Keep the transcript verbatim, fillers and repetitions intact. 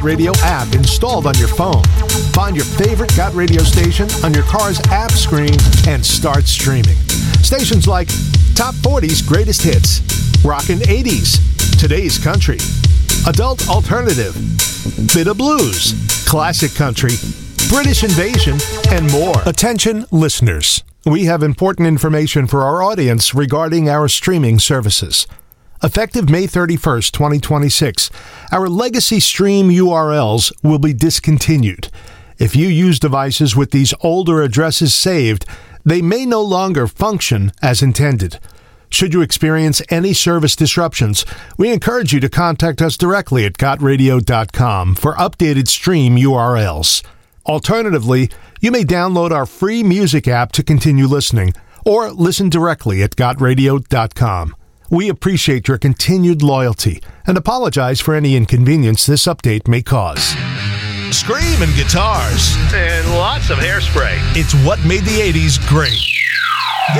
Radio app installed on your phone. Find your favorite Got Radio station on your car's app screen and start streaming. Stations like Top forty's Greatest Hits, Rockin' eighties, Today's Country, Adult Alternative, Bit of Blues, Classic Country, British Invasion, and more. Attention listeners. We have important information for our audience regarding our streaming services. Effective May thirty-first, twenty twenty-six, our legacy stream U R Ls will be discontinued. If you use devices with these older addresses saved, they may no longer function as intended. Should you experience any service disruptions, we encourage you to contact us directly at got radio dot com for updated stream U R Ls. Alternatively, you may download our free music app to continue listening, or listen directly at got radio dot com. We appreciate your continued loyalty and apologize for any inconvenience this update may cause. Screaming guitars. And lots of hairspray. It's what made the eighties great.